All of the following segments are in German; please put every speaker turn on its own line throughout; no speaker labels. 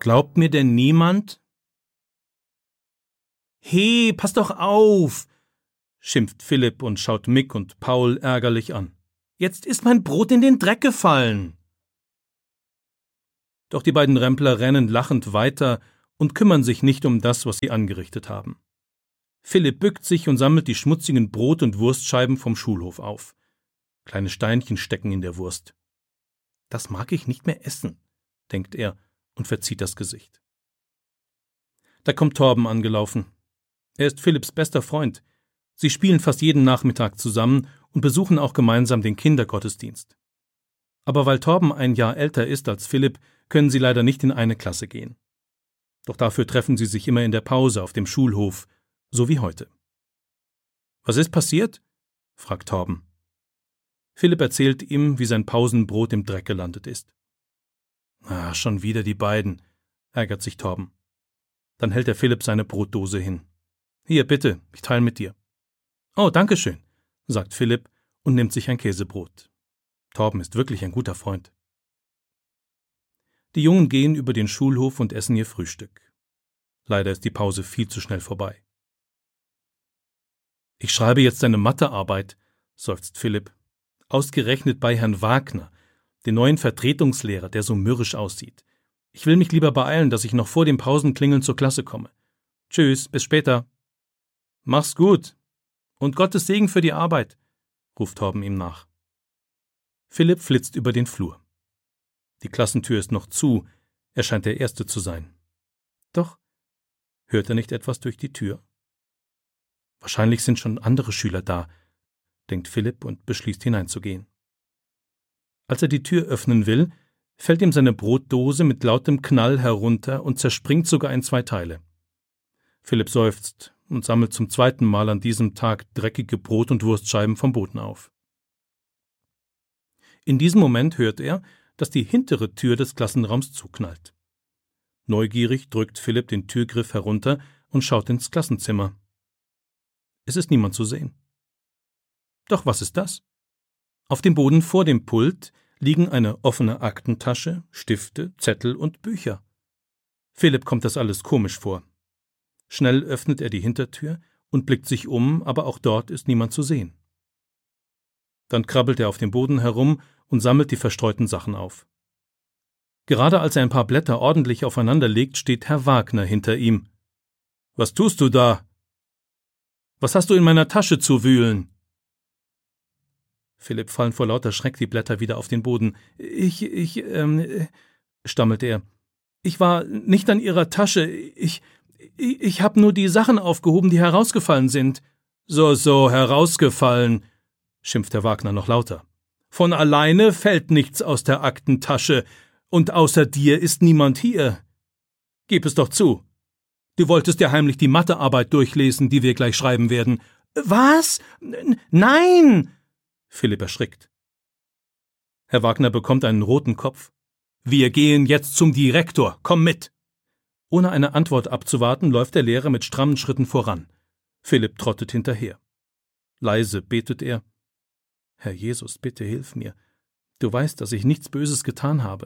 Glaubt mir denn niemand? He, pass doch auf, schimpft Philipp und schaut Mick und Paul ärgerlich an. Jetzt ist mein Brot in den Dreck gefallen. Doch die beiden Rempler rennen lachend weiter und kümmern sich nicht um das, was sie angerichtet haben. Philipp bückt sich und sammelt die schmutzigen Brot- und Wurstscheiben vom Schulhof auf. Kleine Steinchen stecken in der Wurst. Das mag ich nicht mehr essen, denkt er und verzieht das Gesicht. Da kommt Torben angelaufen. Er ist Philipps bester Freund. Sie spielen fast jeden Nachmittag zusammen und besuchen auch gemeinsam den Kindergottesdienst. Aber weil Torben ein Jahr älter ist als Philipp, können sie leider nicht in eine Klasse gehen. Doch dafür treffen sie sich immer in der Pause auf dem Schulhof, so wie heute. »Was ist passiert?« fragt Torben. Philipp erzählt ihm, wie sein Pausenbrot im Dreck gelandet ist. Schon wieder die beiden«, ärgert sich Torben. Dann hält er Philipp seine Brotdose hin. »Hier, bitte, ich teile mit dir.« »Oh, danke schön«, sagt Philipp und nimmt sich ein Käsebrot. Torben ist wirklich ein guter Freund. Die Jungen gehen über den Schulhof und essen ihr Frühstück. Leider ist die Pause viel zu schnell vorbei. »Ich schreibe jetzt eine Mathearbeit«, seufzt Philipp. »Ausgerechnet bei Herrn Wagner, den neuen Vertretungslehrer, der so mürrisch aussieht. Ich will mich lieber beeilen, dass ich noch vor dem Pausenklingeln zur Klasse komme. Tschüss, bis später.« »Mach's gut und Gottes Segen für die Arbeit«, ruft Torben ihm nach. Philipp flitzt über den Flur. Die Klassentür ist noch zu, er scheint der Erste zu sein. Doch hört er nicht etwas durch die Tür? Wahrscheinlich sind schon andere Schüler da, denkt Philipp und beschließt hineinzugehen. Als er die Tür öffnen will, fällt ihm seine Brotdose mit lautem Knall herunter und zerspringt sogar in 2 Teile. Philipp seufzt und sammelt zum 2. Mal an diesem Tag dreckige Brot- und Wurstscheiben vom Boden auf. In diesem Moment hört er, dass die hintere Tür des Klassenraums zuknallt. Neugierig drückt Philipp den Türgriff herunter und schaut ins Klassenzimmer. Es ist niemand zu sehen. Doch was ist das? Auf dem Boden vor dem Pult liegen eine offene Aktentasche, Stifte, Zettel und Bücher. Philipp kommt das alles komisch vor. Schnell öffnet er die Hintertür und blickt sich um, aber auch dort ist niemand zu sehen. Dann krabbelt er auf dem Boden herum und sammelt die verstreuten Sachen auf. Gerade als er ein paar Blätter ordentlich aufeinander legt, steht Herr Wagner hinter ihm. »Was tust du da? Was hast du in meiner Tasche zu wühlen?« Philipp fallen vor lauter Schreck die Blätter wieder auf den Boden. Ich stammelt er. »Ich war nicht an Ihrer Tasche. Ich habe nur die Sachen aufgehoben, die herausgefallen sind.« So, herausgefallen«, schimpft Herr Wagner noch lauter. »Von alleine fällt nichts aus der Aktentasche, und außer dir ist niemand hier. Gib es doch zu. Du wolltest ja heimlich die Mathearbeit durchlesen, die wir gleich schreiben werden.« »Was? Nein!« Philipp erschrickt. Herr Wagner bekommt einen roten Kopf. »Wir gehen jetzt zum Direktor. Komm mit!« Ohne eine Antwort abzuwarten, läuft der Lehrer mit strammen Schritten voran. Philipp trottet hinterher. Leise betet er. »Herr Jesus, bitte hilf mir. Du weißt, dass ich nichts Böses getan habe.«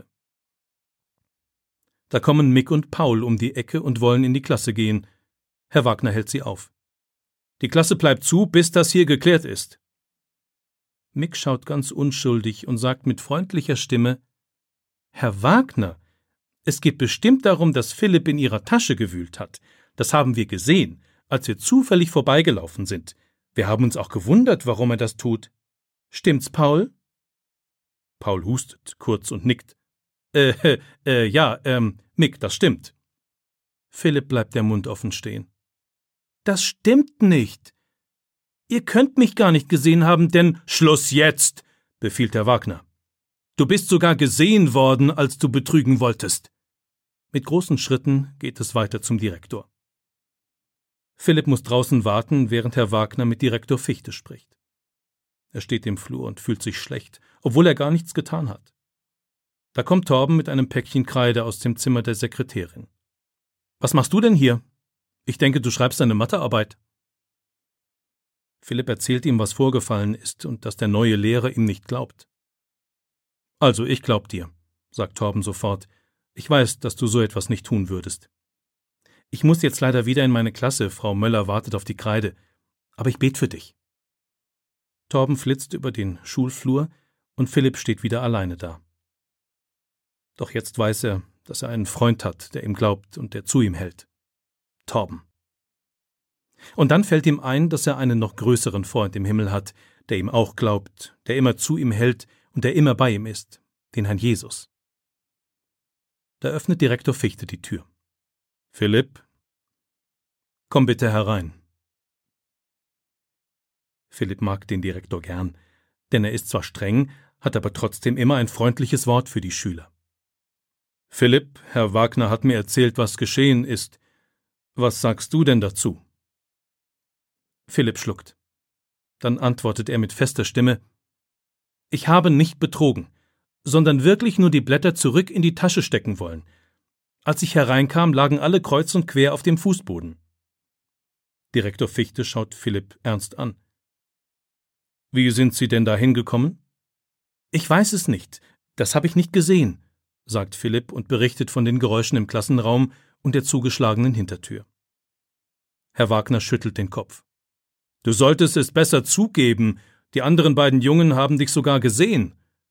Da kommen Mick und Paul um die Ecke und wollen in die Klasse gehen. Herr Wagner hält sie auf. »Die Klasse bleibt zu, bis das hier geklärt ist.« Mick schaut ganz unschuldig und sagt mit freundlicher Stimme: »Herr Wagner, es geht bestimmt darum, dass Philipp in Ihrer Tasche gewühlt hat. Das haben wir gesehen, als wir zufällig vorbeigelaufen sind. Wir haben uns auch gewundert, warum er das tut. Stimmt's, Paul?« Paul hustet kurz und nickt. Mick, das stimmt.« Philipp bleibt der Mund offen stehen. »Das stimmt nicht. Ihr könnt mich gar nicht gesehen haben, denn...« »Schluss jetzt«, befiehlt Herr Wagner. »Du bist sogar gesehen worden, als du betrügen wolltest.« Mit großen Schritten geht es weiter zum Direktor. Philipp muss draußen warten, während Herr Wagner mit Direktor Fichte spricht. Er steht im Flur und fühlt sich schlecht, obwohl er gar nichts getan hat. Da kommt Torben mit einem Päckchen Kreide aus dem Zimmer der Sekretärin. »Was machst du denn hier? Ich denke, du schreibst eine Mathearbeit.« Philipp erzählt ihm, was vorgefallen ist und dass der neue Lehrer ihm nicht glaubt. »Also, ich glaub dir«, sagt Torben sofort. Ich weiß, dass du so etwas nicht tun würdest. Ich muss jetzt leider wieder in meine Klasse, Frau Möller wartet auf die Kreide, aber ich bete für dich. Torben flitzt über den Schulflur und Philipp steht wieder alleine da. Doch jetzt weiß er, dass er einen Freund hat, der ihm glaubt und der zu ihm hält. Torben. Und dann fällt ihm ein, dass er einen noch größeren Freund im Himmel hat, der ihm auch glaubt, der immer zu ihm hält und der immer bei ihm ist, den Herrn Jesus. Da öffnet Direktor Fichte die Tür. »Philipp, komm bitte herein.« Philipp mag den Direktor gern, denn er ist zwar streng, hat aber trotzdem immer ein freundliches Wort für die Schüler. »Philipp, Herr Wagner hat mir erzählt, was geschehen ist. Was sagst du denn dazu?« Philipp schluckt. Dann antwortet er mit fester Stimme: »Ich habe nicht betrogen, sondern wirklich nur die Blätter zurück in die Tasche stecken wollen. Als ich hereinkam, lagen alle kreuz und quer auf dem Fußboden.« Direktor Fichte schaut Philipp ernst an. »Wie sind Sie denn da hingekommen?« »Ich weiß es nicht. Das habe ich nicht gesehen«, sagt Philipp und berichtet von den Geräuschen im Klassenraum und der zugeschlagenen Hintertür. Herr Wagner schüttelt den Kopf. »Du solltest es besser zugeben. Die anderen beiden Jungen haben dich sogar gesehen.«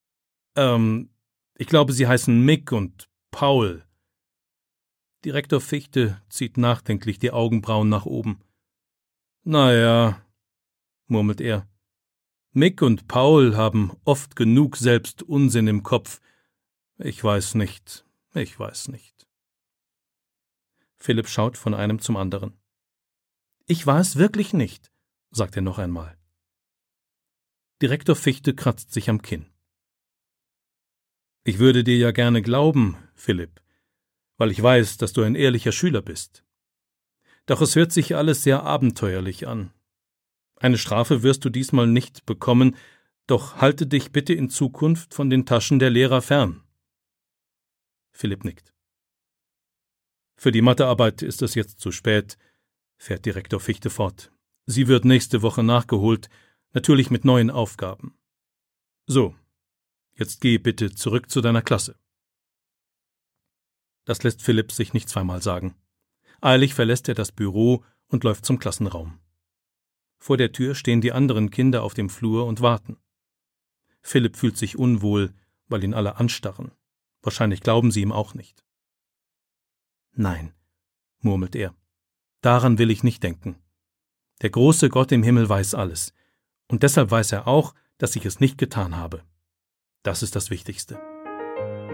Ich glaube, sie heißen Mick und Paul.« Direktor Fichte zieht nachdenklich die Augenbrauen nach oben. »Na ja«, murmelt er, »Mick und Paul haben oft genug selbst Unsinn im Kopf. Ich weiß nicht. Philipp schaut von einem zum anderen. »Ich war es wirklich nicht«, sagt er noch einmal. Direktor Fichte kratzt sich am Kinn. »Ich würde dir ja gerne glauben, Philipp, weil ich weiß, dass du ein ehrlicher Schüler bist. Doch es hört sich alles sehr abenteuerlich an. Eine Strafe wirst du diesmal nicht bekommen, doch halte dich bitte in Zukunft von den Taschen der Lehrer fern.« Philipp nickt. »Für die Mathearbeit ist es jetzt zu spät«, fährt Direktor Fichte fort. »Sie wird nächste Woche nachgeholt, natürlich mit neuen Aufgaben. So, jetzt geh bitte zurück zu deiner Klasse.« Das lässt Philipp sich nicht zweimal sagen. Eilig verlässt er das Büro und läuft zum Klassenraum. Vor der Tür stehen die anderen Kinder auf dem Flur und warten. Philipp fühlt sich unwohl, weil ihn alle anstarren. Wahrscheinlich glauben sie ihm auch nicht. »Nein«, murmelt er, »daran will ich nicht denken. Der große Gott im Himmel weiß alles, und deshalb weiß er auch, dass ich es nicht getan habe. Das ist das Wichtigste.«